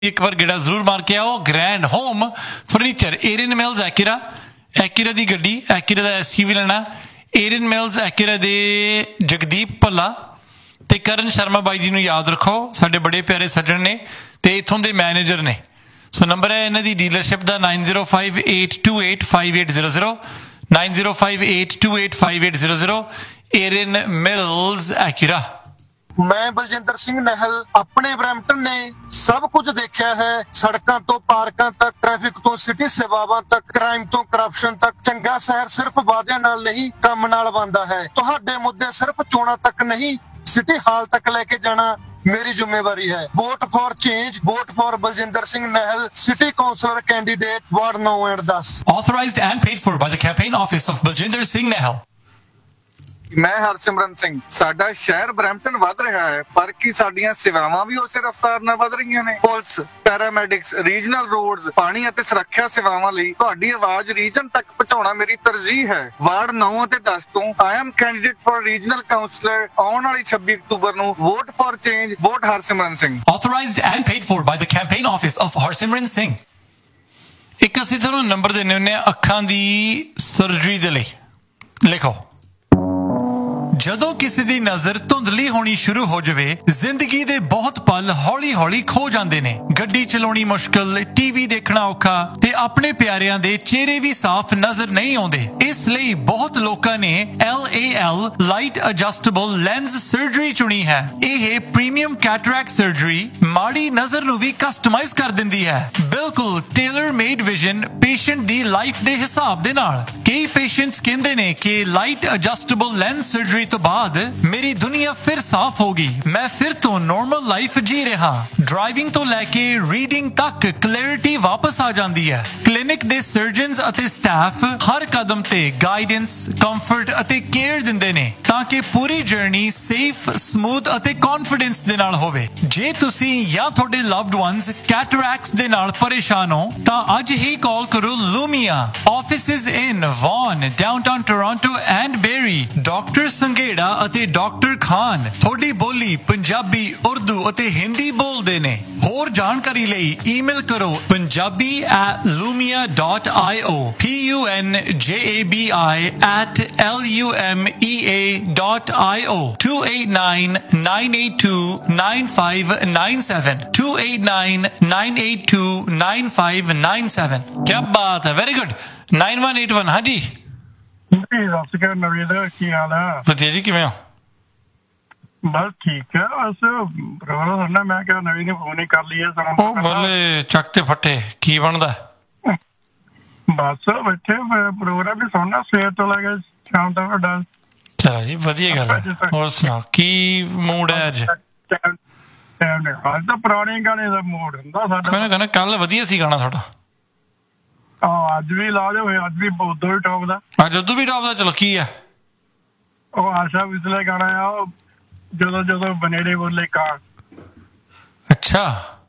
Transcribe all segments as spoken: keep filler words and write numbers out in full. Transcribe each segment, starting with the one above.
ਇੱਕ ਵਾਰ ਗੇੜਾ ਜ਼ਰੂਰ ਮਾਰ ਕੇ ਆਓ। ਗ੍ਰੈਂਡ ਹੋਮ ਫਰਨੀਚਰ, ਏਰੀਅਨ ਮਿਲਸ ਐਕਿਰਾ, ਐਕਿਰਾ ਦੀ ਗੱਡੀ, ਐਕਿਰਾ ਦਾ ਐਸ ਯੂ ਵੀ ਲੈਣਾ। ਏਰੀਅਨ ਮਿਲਸ ਐਕਿਰਾ ਦੇ ਜਗਦੀਪ ਭੱਲਾ ਤੇ ਕਰਨ ਸ਼ਰਮਾ ਬਾਈ ਜੀ ਨੂੰ ਯਾਦ ਰੱਖੋ, ਸਾਡੇ ਬੜੇ ਪਿਆਰੇ ਸੱਜਣ ਨੇ ਤੇ ਇੱਥੋਂ ਦੇ ਮੈਨੇਜਰ ਨੇ। ਸੋ ਨੰਬਰ ਹੈ ਇਹਨਾਂ ਦੀ dealership the ਨਾइन zero five eight to eight five eight zero zero nine zero five eight to eight five eight zero zero ਏਰੀਅਨ mills ਐਕਿਰਾ। ਮੈਂ ਬਲਜਿੰਦਰ ਸਿੰਘ ਨਹਿਲ ਆਪਣੇ ਬਰੈਂਪਟਨ ਨੇ ਸਭ ਕੁਝ ਦੇਖਿਆ ਹੈ, ਸੜਕਾਂ ਤੋਂ ਪਾਰਕਾਂ ਤੱਕ, ਟ੍ਰੈਫਿਕ ਤੋਂ ਸਿਟੀ ਸੇਵਾਵਾਂ ਤੱਕ, ਕ੍ਰਾਈਮ ਤੋਂ ਕਰਪਸ਼ਨ ਤੱਕ। ਚੰਗਾ ਸ਼ਹਿਰ ਸਿਰਫ ਵਾਅਦਿਆਂ ਨਾਲ ਨਹੀਂ, ਕੰਮ ਨਾਲ ਬਣਦਾ ਹੈ। ਤੁਹਾਡੇ ਮੁੱਦੇ ਸਿਰਫ ਚੋਣਾਂ ਤੱਕ ਨਹੀਂ, ਸਿਟੀ ਹਾਲ ਤੱਕ ਲੈ ਕੇ ਜਾਣਾ ਮੇਰੀ ਜ਼ਿੰਮੇਵਾਰੀ ਹੈ। Vote for change, vote for Baljinder Singh ਨਹਿਲ, city councillor candidate, ward now and दस। Authorized and paid for by the campaign office of Baljinder Singh Nehal। ਮੈਂ ਹਰਸਿਮਰਨ ਸਿੰਘ। ਸਾਡਾ ਸ਼ਹਿਰ ਬਰੈਂਪਟਨ ਵੱਧ ਰਿਹਾ ਹੈ, ਪਰ ਕੀ ਸਾਡੀਆਂ ਸੇਵਾਵਾਂ ਵੀ ਉਸੇ ਰਫ਼ਤਾਰ ਨਾਲ ਵੱਧ ਰਹੀਆਂ ਨੇ? ਪੁਲਿਸ, ਪੈਰਾਮੈਡਿਕਸ, ਰੀਜਨਲ ਰੋਡਸ, ਪਾਣੀ ਅਤੇ ਸੁਰੱਖਿਆ ਸੇਵਾਵਾਂ ਲਈ ਤੁਹਾਡੀ ਆਵਾਜ਼ ਰੀਜਨ ਤੱਕ ਪਹੁੰਚਾਉਣਾ ਮੇਰੀ ਤਰਜੀਹ ਹੈ। ਵਾਰਡ नौ ਅਤੇ दस ਤੋਂ I am candidate for regional councillor. ਆਉਣ ਵਾਲੀ ਛੱਬੀ ਅਕਤੂਬਰ ਨੂੰ vote for change, vote Harsimran Singh. Authorized and paid for by the campaign office of Harsimran Singh। ਇੱਕ ਅਸੀਂ ਤੁਹਾਨੂੰ ਨੰਬਰ ਦਿੰਦੇ ਹੁੰਦੇ ਹਾਂ ਅੱਖਾਂ ਦੀ ਸਰਜਰੀ ਦੇ ਲਈ। ਲਿਖੋ, ਜਦੋਂ ਕਿਸੇ ਦੀ ਨਜ਼ਰ ਧੁੰਦਲੀ ਹੋਣੀ ਸ਼ੁਰੂ ਹੋ ਜਾਵੇ, ਜ਼ਿੰਦਗੀ ਦੇ ਬਹੁਤ ਪਲ ਹੌਲੀ ਹੌਲੀ ਖੋ ਜਾਂਦੇ ਨੇ। ਗੱਡੀ ਚਲਾਉਣੀ ਮੁਸ਼ਕਲ, ਟੀਵੀ ਦੇਖਣਾ ਔਖਾ ਤੇ ਆਪਣੇ ਪਿਆਰਿਆਂ ਦੇ ਚਿਹਰੇ ਵੀ ਸਾਫ਼ ਨਜ਼ਰ ਨਹੀਂ ਆਉਂਦੇ। ਇਸ ਲਈ ਬਹੁਤ ਲੋਕਾਂ ਨੇ L A L light adjustable lens surgery ਚੁਣੀ ਹੈ। ਇਹ ਪ੍ਰੀਮੀਅਮ ਕੈਟਰੈਕਟ ਸਰਜਰੀ ਮਾੜੀ ਨਜ਼ਰ ਨੂੰ ਵੀ ਕਸਟਮਾਈਜ਼ ਕਰ ਦਿੰਦੀ ਹੈ, ਬਿਲਕੁਲ ਟੇਲਰ ਮੇਡ ਵਿਜ਼ਨ ਪੇਸ਼ੈਂਟ ਦੀ ਲਾਈਫ ਦੇ ਹਿਸਾਬ ਦੇ ਨਾਲ। ਕਈ ਪੇਸ਼ੈਂਟਸ ਕਹਿੰਦੇ ਨੇ ਕਿ ਲਾਈਟ ਐਡਜਸਟੇਬਲ ਲੈਂਸ ਸਰਜਰੀ ਤੋਂ ਬਾਅਦ ਮੇਰੀ ਦੁਨੀਆ ਫਿਰ ਸਾਫ਼ ਹੋ ਗਈ, ਮੈਂ ਫਿਰ ਤੋਂ ਨਾਰਮਲ ਲਾਈਫ ਜੀ ਰਿਹਾ। ਡਰਾਈਵਿੰਗ ਤੋਂ ਲੈ ਕੇ ਰੀਡਿੰਗ ਤੱਕ ਕਲੈਰਿਟੀ ਵਾਪਸ ਆ ਜਾਂਦੀ ਹੈ। ਕਲੀਨਿਕ ਦੇ ਸਰਜਨਸ ਅਤੇ ਸਟਾਫ ਹਰ ਕਦਮ ਤੇ ਗਾਈਡੈਂਸ, ਕੰਫਰਟ ਅਤੇ ਕੇਅਰ ਦਿੰਦੇ ਨੇ ਤਾਂ ਕਿ ਪੂਰੀ ਜਰਨੀ ਸੇਫ, ਸਮੂਥ ਅਤੇ ਕੌਨਫੀਡੈਂਸ ਦੇ ਨਾਲ ਹੋਵੇ। ਜੇ ਤੁਸੀਂ ਜਾਂ ਤੁਹਾਡੇ ਲਵਡ ਵਨਸ ਕੈਟਰੈਕਟਸ ਦੇ ਨਾਲ ਪਰੇਸ਼ਾਨ ਹੋ ਤਾਂ ਅੱਜ ਹੀ ਕਾਲ ਕਰੋ ਲੂਮੀਆ। Offices in won, downtown Toronto and berry. Doctor Sanghera ਅਤੇ ਡਾਕਟਰ ਖਾਨ ਤੁਹਾਡੀ ਬੋਲੀ ਪੰਜਾਬੀ, ਉਰਦੂ ਅਤੇ ਹਿੰਦੀ ਬੋਲਦੇ ਨੇ। ਹੋਰ ਜਾਣਕਾਰੀ ਲਈ ਈਮੇਲ ਕਰੋ Punjabi at lumia dot io, P U N J A B I at L U M E A dot I O, two eight nine nine eight two nine five nine seven, two eight nine nine eight two nine five nine seven। क्या बात है, very good. Nine one eight one. हाँ जी ਸਤਿ ਸ਼੍ਰੀ ਅਕਾਲ ਨਵੀਦ, ਕੀ ਹਾਲ ਆ? ਵਧੀਆ ਜੀ, ਕਿਵੇਂ ਹੋ? ਬਸ ਠੀਕ ਹੈ। ਬਸ ਪ੍ਰੋਗਰਾਮ ਸੁਣਨਾ, ਮੈਂ ਕਿਹਾ ਨਵੀਦ ਨੇ ਫੋਨ ਹੀ ਕਰ ਲਈਏ। ਉਹ ਬੱਲੇ ਚੱਕ ਤੇ ਫੱਟੇ, ਕੀ ਬਣਦਾ? ਬਸ ਬੈਠੇ ਪ੍ਰੋਗਰਾਮ ਵੀ ਸੁਣਨਾ, ਸਵੇਰ ਤੋਂ ਲੈ ਕੇ ਸ਼ਾਮ ਤੱਕ ਵੱਡਾ। ਚਲੋ ਜੀ, ਵਧੀਆ ਗੱਲ ਹੈ। ਹੋਰ ਸੁਣਾਓ, ਕੀ ਮੂਡ ਹੈ ਅੱਜ? ਅੱਜ ਤਾਂ ਪੁਰਾਣੇ ਗਾਣੇ ਦਾ ਮੂਡ ਹੁੰਦਾ ਸਾਡਾ। ਮੈਂ ਕਹਿੰਦਾ ਕੱਲ ਵਧੀਆ ਸੀ ਗਾਣਾ ਤੁਹਾਡਾ। ਆਹ ਅੱਜ ਵੀ ਲਾ ਦਿਓ, ਅੱਜ ਵੀ ਉਦੋਂ ਵੀ ਟੌਪ ਦਾ। ਅੱਜ ਉਦੋਂ ਵੀ ਟੌਪ ਦਾ। ਚਲੋ ਕੀ ਆ ਉਹ ਆਸ਼ਾ ਵਿਸਲੇ ਗਾਣਾ ਆ, ਉਹ ਜਦੋਂ ਜਦੋਂ ਬਨੇਰੇ ਬੋਲੇ ਕਾਂ। ਅੱਛਾ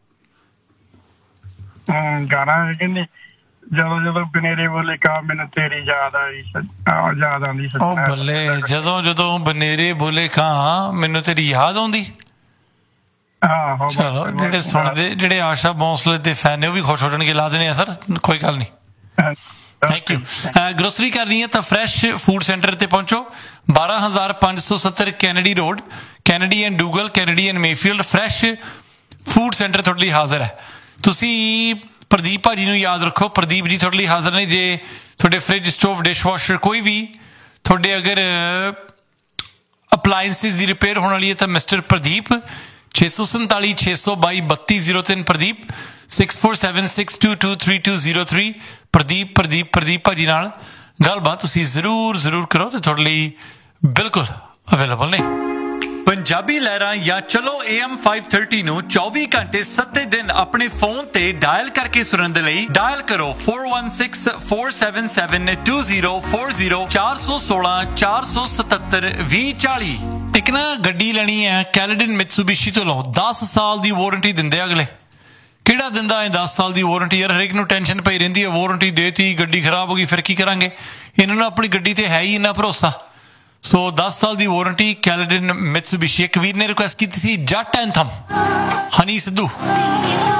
ਹਮ ਗਾਣਾ ਹੈ ਕਿ ਨਹੀਂ, ਜਦੋਂ ਜਦੋਂ ਬਨੇਰੇ ਬੋਲੇ ਕਾਂ ਮੈਨੂੰ ਤੇਰੀ ਯਾਦ ਆਈ, ਯਾਦ ਆਉਂਦੀ। ਉਹ ਬੱਲੇ, ਜਦੋਂ ਜਦੋਂ ਬਨੇਰੇ ਬੋਲੇ ਕਾਂ ਮੈਨੂੰ ਤੇਰੀ ਯਾਦ ਆਉਂਦੀ। ਆਹੋ ਚਲੋ, ਜਿਹੜੇ ਸੁਣਦੇ, ਜਿਹੜੇ ਆਸ਼ਾ ਭੋਂਸਲੇ ਦੇ ਫੈਨ ਨੇ ਉਹ ਵੀ ਖੁਸ਼ ਹੋ ਜਾਣਗੇ। ਲਾ ਦੇਣੇ ਆ ਸਰ, ਕੋਈ ਗੱਲ ਨਹੀਂ। Thank you. ਗਰੋਸਰੀ ਕਰਨੀ ਹੈ ਤਾਂ ਫਰੈਸ਼ ਫੂਡ ਸੈਂਟਰ ਤੇ ਪਹੁੰਚੋ। ਬਾਰਾਂ ਹਜ਼ਾਰ ਪੰਜ ਸੌ ਸੱਤਰ Kennedy road, Kennedy and ਡੂਗਲ, Kennedy and Mayfield. Fresh food centre ਤੁਹਾਡੇ ਲਈ ਹਾਜ਼ਰ ਹੈ। ਤੁਸੀਂ ਪ੍ਰਦੀਪ ਭਾਜੀ ਨੂੰ ਯਾਦ ਰੱਖੋ, ਪ੍ਰਦੀਪ ਜੀ ਤੁਹਾਡੇ ਲਈ ਹਾਜ਼ਰ ਨੇ। ਜੇ ਤੁਹਾਡੇ ਫਰਿੱਜ, ਸਟੋਵ, ਡਿਸ਼ ਵਾਸ਼ਰ, ਕੋਈ ਵੀ ਤੁਹਾਡੇ ਅਗਰ ਅਪਲਾਇੰਸਿਸ ਦੀ ਰਿਪੇਅਰ ਹੋਣ ਵਾਲੀ ਹੈ ਤਾਂ ਮਿਸਟਰ ਪ੍ਰਦੀਪ। ਛੇ ਸੌ ਸੰਤਾਲੀ ਛੇ ਸੌ ਬਾਈ ਬੱਤੀ ਜ਼ੀਰੋ ਤਿੰਨ Pradeep. Six four seven six to two three two zero three Pradeep Pradeep Pradeep ਭਾਜੀ ਨਾਲ ਗੱਲਬਾਤ ਤੁਸੀਂ ਜ਼ਰੂਰ ਜ਼ਰੂਰ ਕਰੋ ਤੇ ਤੁਹਾਡੇ ਲਈ ਬਿਲਕੁਲ ਅਵੇਲੇਬਲ ਨੇ। ਪੰਜਾਬੀ ਲਹਿਰਾਂ ਜਾਂ ਚਲੋ ਏ ਐਮ फाइव थर्टी ਨੂੰ ਚੌਵੀ ਘੰਟੇ ਸੱਤੇ ਦਿਨ ਆਪਣੇ ਫੋਨ ਤੇ ਡਾਇਲ ਕਰਕੇ ਸੁਣਨ ਦੇ ਲਈ ਡਾਇਲ ਕਰੋ four one six four seven seven two zero four zero ਚਾਰ ਸੌ ਸੋਲਾਂ ਚਾਰ ਸੌ ਸਤੱਤਰ ਵੀਹ ਚਾਲੀ। ਇੱਕ ਨਾ ਗੱਡੀ ਲੈਣੀ ਹੈ ਕੈਲੇਡਨ ਮਿਤਸੂਬਿਸ਼ੀ ਤੋਂ ਲਓ। ਦਸ ਸਾਲ ਦੀ ਵਾਰੰਟੀ ਦਿੰਦੇ ਅਗਲੇ। ਕਿਹੜਾ ਦਿੰਦਾ ਹੈ ਦਸ ਸਾਲ ਦੀ ਵਾਰੰਟੀ? ਯਾਰ ਹਰੇਕ ਨੂੰ ਟੈਨਸ਼ਨ ਪਈ ਰਹਿੰਦੀ ਹੈ, ਵਾਰੰਟੀ ਦੇਤੀ, ਗੱਡੀ ਖਰਾਬ ਹੋ ਗਈ, ਫਿਰ ਕੀ ਕਰਾਂਗੇ? ਇਹਨਾਂ ਨੂੰ ਆਪਣੀ ਗੱਡੀ ਤੇ ਹੈ ਹੀ ਇੰਨਾ ਭਰੋਸਾ। ਸੋ ਦਸ ਸਾਲ ਦੀ ਵਾਰੰਟੀ ਕੈਲੇਡਨ ਮਿਤਸੂਬਿਸ਼ੀ। ਇੱਕ ਵੀਰ ਨੇ ਰਿਕੁਐਸਟ ਕੀਤੀ ਸੀ ਜੱਟ ਐਂਥਮ, ਹਨੀ ਸਿੱਧੂ।